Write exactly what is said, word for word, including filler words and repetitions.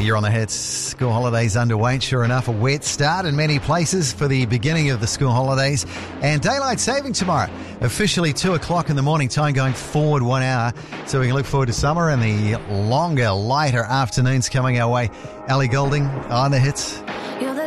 You're on the hits. School holidays underway. Sure enough, a wet start in many places for the beginning of the school holidays. And daylight saving tomorrow. Officially two o'clock in the morning, time going forward one hour. So we can look forward to summer and the longer, lighter afternoons coming our way. Ali Golding on the hits.